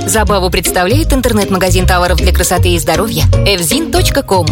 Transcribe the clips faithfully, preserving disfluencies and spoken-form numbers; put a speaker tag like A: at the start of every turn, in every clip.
A: Забаву представляет интернет-магазин товаров для красоты и здоровья эвзин точка ком.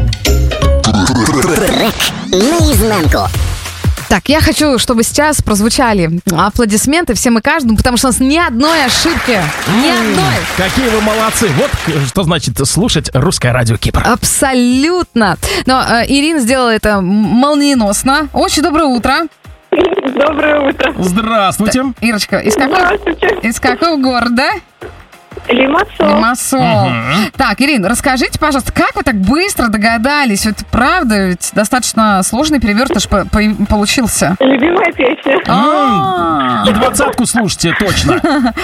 B: Трек наизнанку.
C: Так, я хочу, чтобы сейчас прозвучали аплодисменты всем и каждому, потому что у нас ни одной ошибки. Ни одной.
D: Какие вы молодцы. Вот что значит слушать русское радио Кипр.
C: Абсолютно. Но э, Ирина сделала это молниеносно. Очень доброе утро.
E: Доброе утро.
D: Здравствуйте.
C: Так, Ирочка, из какого,
E: Здравствуйте.
C: из какого города?
E: Лимассол.
C: Лимассол.
D: Угу.
C: Так, Ирин, расскажите, пожалуйста, как вы так быстро догадались? Это правда, ведь достаточно сложный перевертыш по- по- получился.
E: Любимая песня.
C: А.
D: И двадцатку слушайте, точно.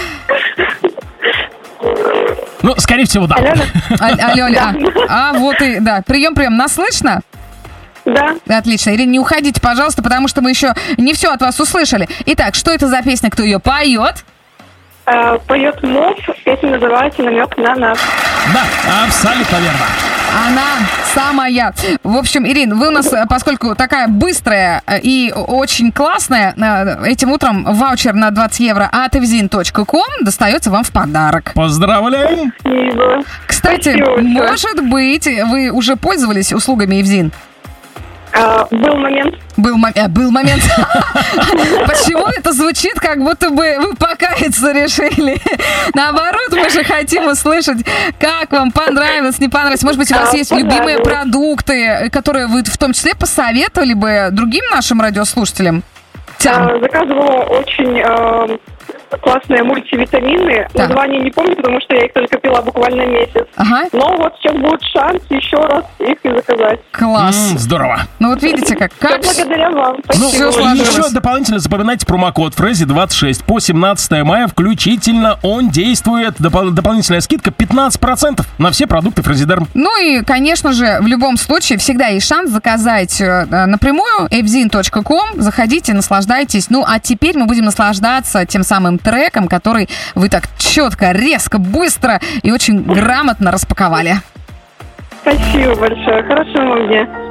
D: Ну, скорее всего, да.
E: Алена?
C: А- Алло, алло, а, а, вот и, да, прием, прием, нас слышно?
E: Да.
C: Отлично. Ирина, не уходите, пожалуйста, потому что мы еще не все от вас услышали. Итак, что это за песня, кто ее поет?
E: Э, поет МОВ. Песня называется «Намек на нас».
D: Да, абсолютно верно.
C: Она самая. В общем, Ирин, вы у нас, поскольку такая быстрая и очень классная, этим утром ваучер на двадцать евро от эвзин точка ком достается вам в подарок.
D: Поздравляем.
E: Спасибо.
C: Кстати,
E: Спасибо большое.
C: может быть, вы уже пользовались услугами Эвзин?
E: Э, был момент.
C: Был, мо- э, был момент. Почему это звучит, как будто бы вы покаяться решили? Наоборот, мы же хотим услышать, как вам понравилось, не понравилось. Может быть, у вас
E: А,
C: есть любимые
E: понравилось.
C: продукты, которые вы в том числе посоветовали бы другим нашим радиослушателям? Тям.
E: Э, заказывала очень э, классные мультивитамины.
C: Так.
E: Название не помню, потому что я их только пила буквально месяц.
C: Ага,
E: Но вот сейчас будет шанс еще раз их и заказать.
C: класс.
D: М, Здорово.
C: Ну вот видите, как,
E: Все
C: как
E: благодаря вам.
D: Ну,
E: Спасибо.
C: всё
D: и
C: сложилось.
D: еще дополнительно запоминайте промокод Фрези двадцать шесть по семнадцатое мая включительно. Он действует. Допол- дополнительная скидка пятнадцать процентов на все продукты Фрезидерм.
C: Ну и, конечно же, в любом случае всегда есть шанс заказать э, напрямую эвзин точка ком. Заходите, наслаждайтесь. Ну, а теперь мы будем наслаждаться тем самым треком, который вы так четко, резко, быстро и очень грамотно распаковали.
E: Спасибо большое. Хорошего вам дня.